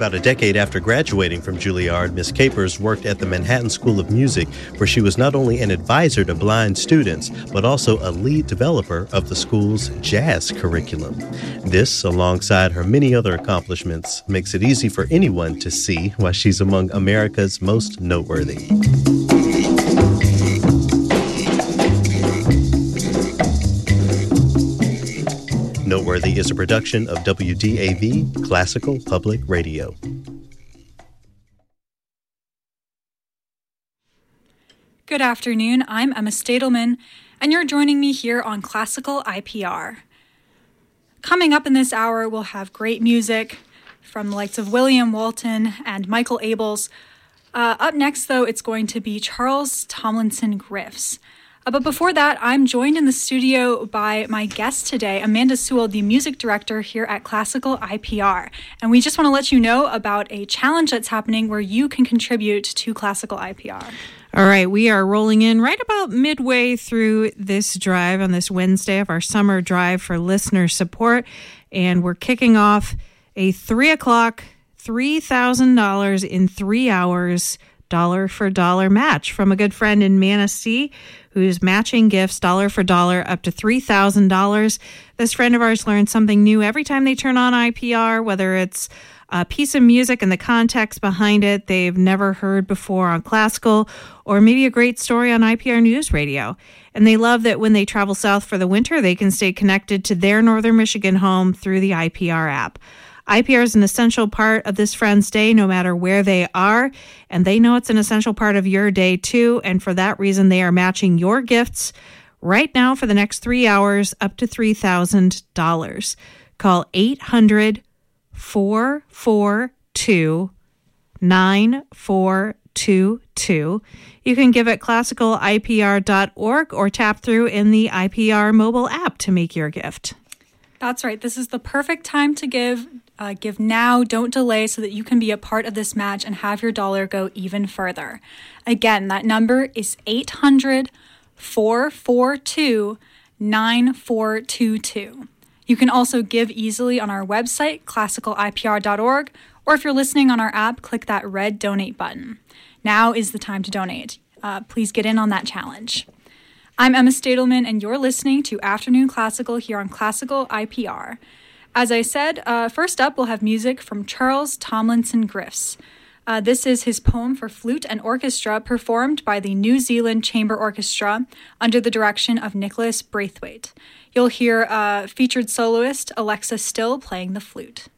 About a decade after graduating from Juilliard, Miss Capers worked at the Manhattan School of Music, where she was not only an advisor to blind students, but also a lead developer of the school's jazz curriculum. This, alongside her many other accomplishments, makes it easy for anyone to see why she's among America's most noteworthy. Noteworthy is a production of WDAV Classical Public Radio. Good afternoon, I'm Emma Stadelman, and you're joining me here on Classical IPR. Coming up in this hour, we'll have great music from the likes of William Walton and Michael Abels. Up next, though, it's going to be Charles Tomlinson Griffes. But before that, I'm joined in the studio by my guest today, Amanda Sewell, the music director here at Classical IPR. And we just want to let you know about a challenge that's happening where you can contribute to Classical IPR. All right, we are rolling in right about midway through this drive on this Wednesday of our summer drive for listener support. And we're kicking off a 3 o'clock, $3,000 in 3 hours, dollar for dollar match from a good friend in Manistee, who's matching gifts dollar for dollar up to $3,000. This friend of ours learns something new every time they turn on IPR, whether it's a piece of music and the context behind it they've never heard before on classical, or maybe a great story on IPR News Radio. And they love that when they travel south for the winter, they can stay connected to their Northern Michigan home through the IPR app. IPR is an essential part of this friend's day, no matter where they are, and they know it's an essential part of your day, too, and for that reason, they are matching your gifts right now for the next 3 hours up to $3,000. Call 800-442-9422. You can give at classicalipr.org or tap through in the IPR mobile app to make your gift. That's right. This is the perfect time to give. Give now, don't delay, so that you can be a part of this match and have your dollar go even further. Again, that number is 800-442-9422. You can also give easily on our website, classicalipr.org, or if you're listening on our app, click that red donate button. Now is the time to donate. Please get in on that challenge. I'm Emma Stadelman, and you're listening to Afternoon Classical here on Classical IPR. As I said, first up, we'll have music from Charles Tomlinson Griffes. This is his poem for flute and orchestra performed by the New Zealand Chamber Orchestra under the direction of Nicholas Braithwaite. You'll hear featured soloist Alexa Still playing the flute.